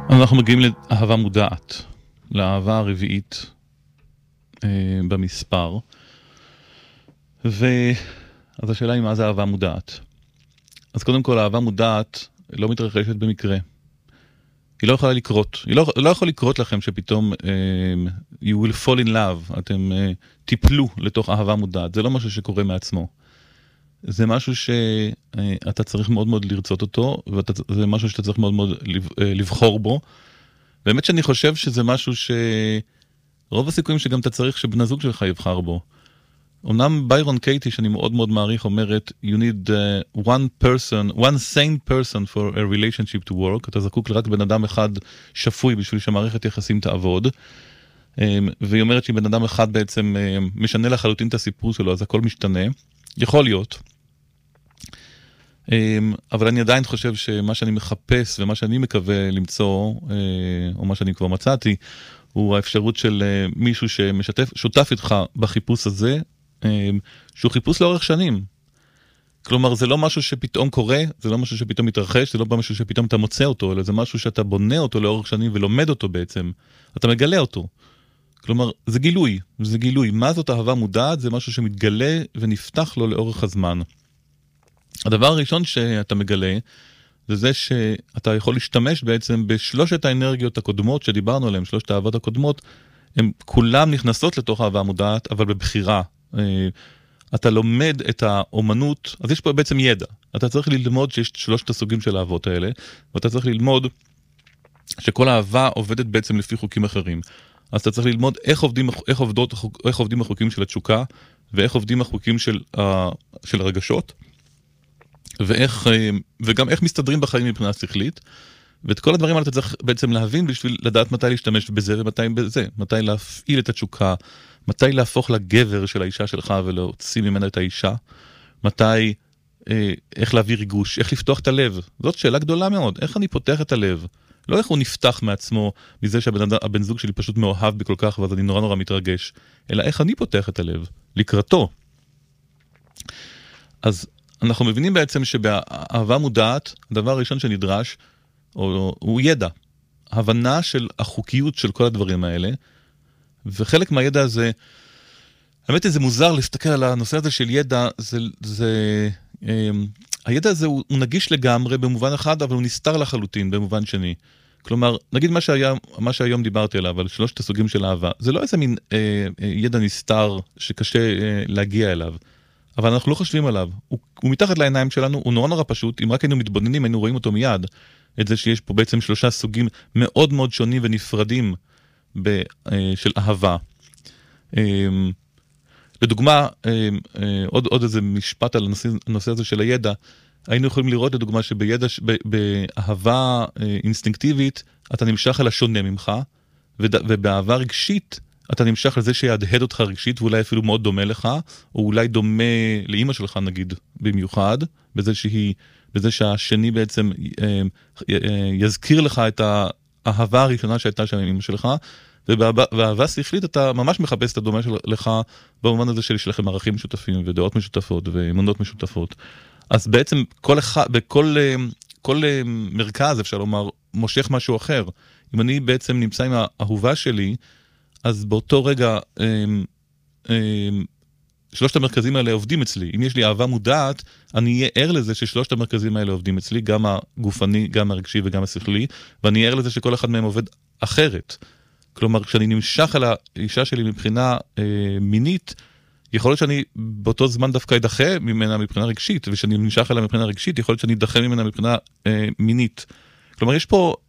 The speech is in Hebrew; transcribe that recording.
אנחנו מגיעים לאהבה מודעת, לאהבה הרביעית במספר. אז השאלה היא מה זה אהבה מודעת. אז קודם כל, אהבה מודעת לא מתרחשת במקרה. היא לא יכולה לקרות. לא יכול לקרות לכם שפתאום you will fall in love, אתם תיפלו לתוך אהבה מודעת. זה לא משהו שקורה מעצמו. זה משהו שאתה צריך מאוד מאוד לרצות אותו, וזה משהו שאתה צריך מאוד מאוד לבחור בו. באמת שאני חושב שזה משהו שרוב הסיכויים שגם אתה צריך שבן הזוג שלך יבחר בו. אומנם ביירון קייטי, שאני מאוד מאוד מעריך, אומרת, you need one sane person for a relationship to work. אתה זקוק לרק בן אדם אחד שפוי בשביל שהמערכת יחסים תעבוד. והיא אומרת שאם בן אדם אחד בעצם משנה לחלוטין את הסיפור שלו, אז הכל משתנה. יכול להיות. אבל אני עדיין חושב שמה שאני מחפש ומה שאני מקווה למצוא, או מה שאני כבר מצאתי, הוא האפשרות של מישהו ששותף איתך בחיפוש הזה, שהוא חיפוש לאורך שנים. כלומר, זה לא משהו שפתאום קורה, זה לא משהו שפתאום מתרחש, זה לא משהו שפתאום אתה מוצא אותו, אלא זה משהו שאתה בונה אותו לאורך שנים ולומד אותו בעצם. אתה מגלה אותו. כלומר, זה גילוי, זה גילוי. מה זאת אהבה מודעת? זה משהו שמתגלה ונפתח לו לאורך הזמן. הדבר הראשון שאתה מגלה, זה שאתה יכול להשתמש בעצם בשלושת האנרגיות הקודמות שדיברנו עליהן, שלושת האהבות הקודמות, הן כולן נכנסות לתוך אהבה מודעת, אבל בבחירה. אתה לומד את האומנות, אז יש פה בעצם ידע. אתה צריך ללמוד שיש שלושת הסוגים של האהבות האלה, ואתה צריך ללמוד שכל אהבה עובדת בעצם לפי חוקים אחרים. אז אתה צריך ללמוד איך עובדים החוקים של התשוקה, ואיך עובדים החוקים של הרגשות, וגם איך מסתדרים בחיים מבחינה שכלית, ואת כל הדברים האלה אתה צריך בעצם להבין בשביל לדעת מתי להשתמש בזה ומתי בזה, מתי להפעיל את התשוקה, מתי להפוך לגבר של האישה שלך ולהוציא ממנה את האישה, מתי, איך להביא ריגוש, איך לפתוח את הלב. זאת שאלה גדולה מאוד, איך אני פותח את הלב? לא איך הוא נפתח מעצמו מזה שהבן זוג שלי פשוט מאוהב בי כל כך, ואז אני נורא נורא מתרגש, אלא איך אני פותח את הלב, לקראתו. אז אנחנו מבינים בעצם שבאהבה מודעת, הדבר הראשון שנדרש, הוא ידע, הבנה של החוקיות של כל הדברים האלה, וחלק מהידע הזה, האמת היא זה מוזר להסתכל על הנושא הזה של ידע, הידע הזה הוא נגיש לגמרי במובן אחד, אבל הוא נסתר לחלוטין במובן שני. כלומר, נגיד מה שהיום דיברתי עליו, על שלושת הסוגים של אהבה, זה לא איזה מין ידע נסתר שקשה להגיע אליו, אבל אנחנו לא חושבים עליו. הוא מתחת לעיניים שלנו, הוא נורא נורא פשוט, אם רק היינו מתבוננים, היינו רואים אותו מיד, את זה שיש פה בעצם שלושה סוגים מאוד מאוד שונים ונפרדים של אהבה. לדוגמה, עוד איזה משפט על הנושא הזה של הידע, היינו יכולים לראות לדוגמה שבאהבה אינסטינקטיבית אתה נמשך על השונה ממך, ובאהבה רגשית אתה נמשך על זה שיהדהד אותך רגשית, ואולי אפילו מאוד דומה לך, או אולי דומה לאמא שלך נגיד במיוחד, בזה שהשני בעצם יזכיר לך את האהבה הראשונה שהייתה שם עם אמא שלך, ובאהבה שכלית אתה ממש מחפש את הדומה שלך במובן הזה שיש לכם ערכים משותפים ודעות משותפות ואמונות משותפות. אז בעצם כל מרכז אפשר לומר מושך משהו אחר. אם אני בעצם נמצא עם האהובה שלי, אז באותו רגע שלושת המרכזים האלה עובדים אצלי. אם יש לי אהבה מודעת, אני אהיה ער לזה ששלושת המרכזים האלה עובדים אצלי, גם הגופני, גם הרגשי וגם השכלי, ואני אהיה ער לזה שכל אחד מהם עובד אחרת. כלומר, כשאני נמשך על האישה שלי מבחינה מינית, יכול להיות שאני באותו זמן דווקא אדחה ממנה מבחינה רגשית, וכשאני נמשך עליה מבחינה רגשית, יכול להיות שאני אדחה ממנה מבחינה מינית. כלומר, יש פה